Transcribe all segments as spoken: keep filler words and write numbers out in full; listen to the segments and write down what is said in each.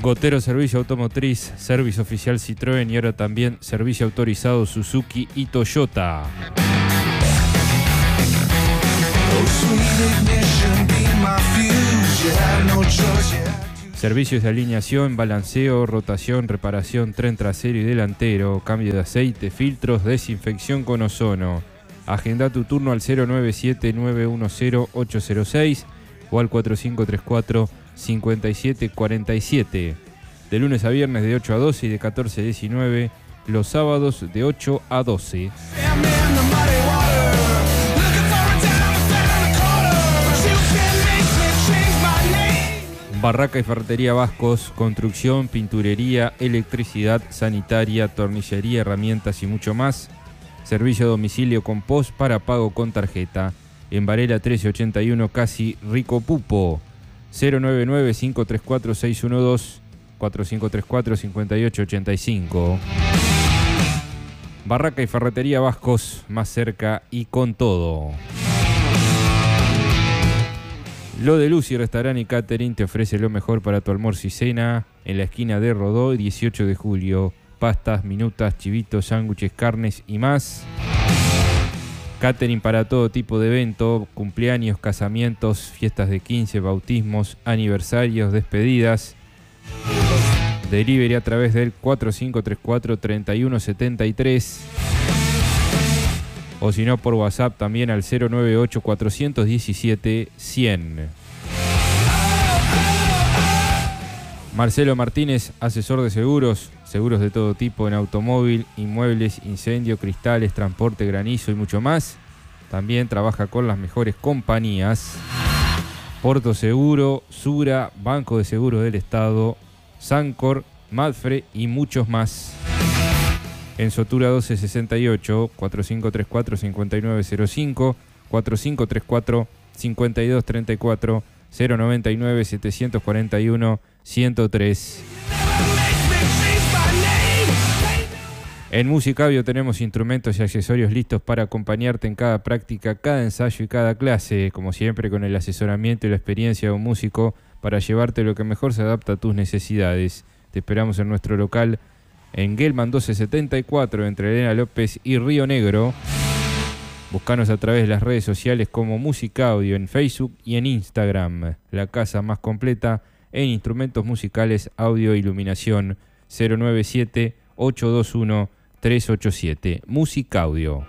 Gotero Servicio Automotriz, servicio oficial Citroën y ahora también servicio autorizado Suzuki y Toyota. Servicios de alineación, balanceo, rotación, reparación, tren trasero y delantero, cambio de aceite, filtros, desinfección con ozono. Agenda tu turno al cero nueve siete nueve uno cero ocho cero seis o al cuatro cinco tres cuatro cinco siete cuatro siete. De lunes a viernes de ocho a doce y de catorce a diecinueve. Los sábados de ocho a doce. Barraca y Ferretería Vascos, construcción, pinturería, electricidad, sanitaria, tornillería, herramientas y mucho más. Servicio a domicilio con post para pago con tarjeta. En Varela trece ochenta y uno, casi Rico Pupo. cero nueve nueve cinco tres cuatro seis uno dos cuatro cinco tres cuatro cinco ocho ocho cinco. Barraca y Ferretería Vascos, más cerca y con todo. Lo de Lucy Restaurant y Catering te ofrece lo mejor para tu almuerzo y cena en la esquina de Rodó y dieciocho de julio. Pastas, minutas, chivitos, sándwiches, carnes y más. Catering para todo tipo de evento, cumpleaños, casamientos, fiestas de quince, bautismos, aniversarios, despedidas. Delivery a través del cuatro cinco tres cuatro tres uno siete tres. O si no, por WhatsApp también al cero nueve ocho cuatro uno siete cien. Marcelo Martínez, asesor de seguros, seguros de todo tipo en automóvil, inmuebles, incendio, cristales, transporte, granizo y mucho más. También trabaja con las mejores compañías: Porto Seguro, Sura, Banco de Seguros del Estado, Sancor, Madfre y muchos más. En Sotura doce sesenta y ocho, cuatro cinco tres cuatro cinco nueve cero cinco, cuatro cinco tres cuatro cinco dos tres cuatro, cero nueve nueve siete cuatro uno uno cero tres. En Musicabio tenemos instrumentos y accesorios listos para acompañarte en cada práctica, cada ensayo y cada clase, como siempre con el asesoramiento y la experiencia de un músico para llevarte lo que mejor se adapta a tus necesidades. Te esperamos en nuestro local en Gelman doce setenta y cuatro, entre Elena López y Río Negro. Búscanos a través de las redes sociales como Musicaudio en Facebook y en Instagram. La casa más completa en instrumentos musicales, audio e iluminación. cero nueve siete ocho dos uno tres ocho siete. Musicaudio.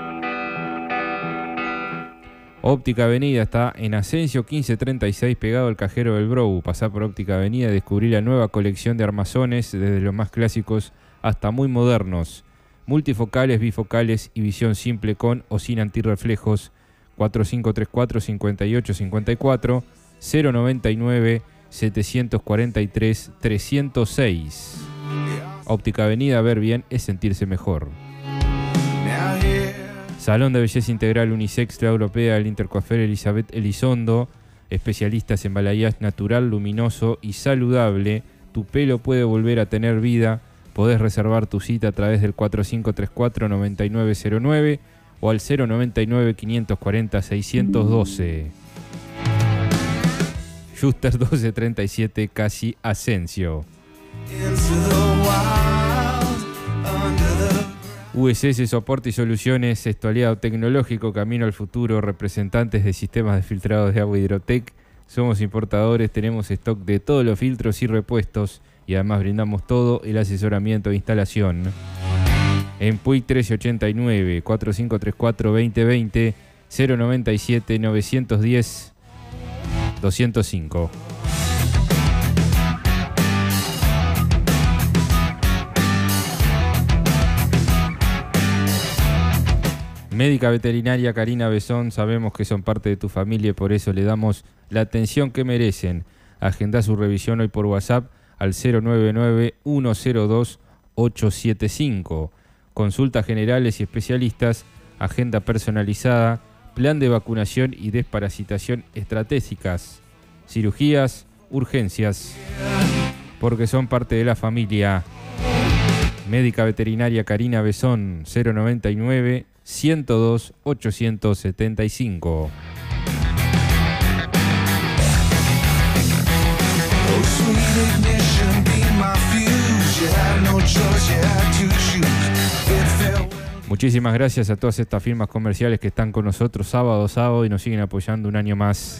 Óptica Avenida está en Asensio quince treinta y seis, pegado al cajero del Brou. Pasá por Óptica Avenida y descubrí la nueva colección de armazones, desde los más clásicos hasta muy modernos. Multifocales, bifocales y visión simple con o sin antirreflejos. cuatro cinco tres cuatro cinco ocho cinco cuatro, cero nueve nueve siete cuatro tres tres cero seis. Óptica Avenida, ver bien es sentirse mejor. Salón de Belleza Integral Unisex, la Europea, el Intercoafer Elizabeth Elizondo, especialistas en balayage natural, luminoso y saludable. Tu pelo puede volver a tener vida. Podés reservar tu cita a través del cuatro cinco tres cuatro nueve nueve cero nueve o al cero nueve nueve cinco cuatro cero seis uno dos. Schuster doce treinta y siete, casi Asensio. U S S Soporte y Soluciones, sexto aliado tecnológico, camino al futuro, representantes de sistemas de filtrados de agua Hidrotec. Somos importadores, tenemos stock de todos los filtros y repuestos y además brindamos todo el asesoramiento de instalación. En Puig trece ochenta y nueve, cuatro cinco tres cuatro dos cero dos cero, cero nueve siete nueve uno cero dos cero cinco. Médica Veterinaria Karina Besón, sabemos que son parte de tu familia y por eso le damos la atención que merecen. Agenda su revisión hoy por WhatsApp al cero nueve nueve uno cero dos ocho siete cinco. Consultas generales y especialistas, agenda personalizada, plan de vacunación y desparasitación estratégicas, cirugías, urgencias, porque son parte de la familia. Médica Veterinaria Karina Besón, cero nueve nueve ciento dos ochocientos setenta y cinco. Oh, sweet ignition. Muchísimas gracias a todas estas firmas comerciales que están con nosotros sábado a sábado y nos siguen apoyando un año más.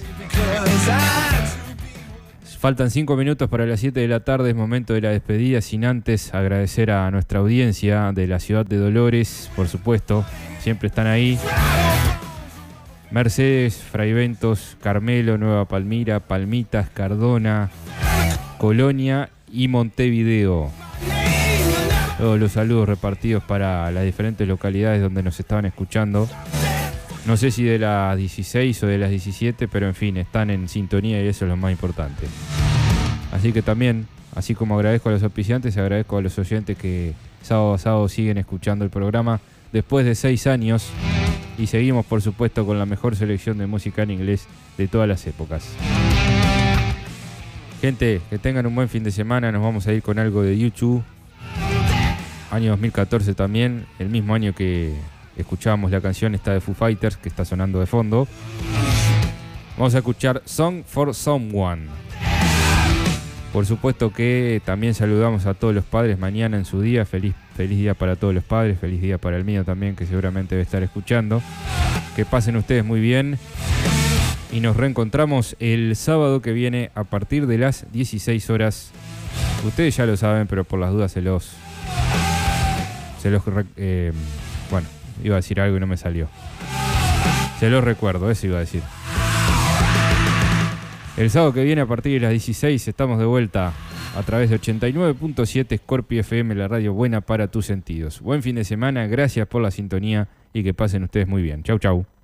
Faltan cinco minutos para las siete de la tarde, es momento de la despedida, sin antes agradecer a nuestra audiencia de la ciudad de Dolores, por supuesto, siempre están ahí. Mercedes, Fraiventos, Carmelo, Nueva Palmira, Palmitas, Cardona, Colonia y Montevideo. Todos los saludos repartidos para las diferentes localidades donde nos estaban escuchando. No sé si de las dieciséis o de las diecisiete, pero en fin, están en sintonía y eso es lo más importante. Así que también, así como agradezco a los auspiciantes, agradezco a los oyentes que sábado a sábado siguen escuchando el programa después de seis años. Y seguimos, por supuesto, con la mejor selección de música en inglés de todas las épocas. Gente, que tengan un buen fin de semana. Nos vamos a ir con algo de YouTube. Año dos mil catorce también, el mismo año que escuchábamos la canción esta de Foo Fighters, que está sonando de fondo. Vamos a escuchar Song for Someone. Por supuesto que también saludamos a todos los padres mañana en su día. Feliz, feliz día para todos los padres, feliz día para el mío también, que seguramente debe estar escuchando. Que pasen ustedes muy bien. Y nos reencontramos el sábado que viene a partir de las dieciséis horas. Ustedes ya lo saben, pero por las dudas se los... Se los... Eh, bueno, iba a decir algo y no me salió. Se los recuerdo, eso iba a decir. El sábado que viene a partir de las dieciséis estamos de vuelta a través de ochenta y nueve punto siete Scorpio F M, la radio buena para tus sentidos. Buen fin de semana, gracias por la sintonía y que pasen ustedes muy bien. Chau, chau.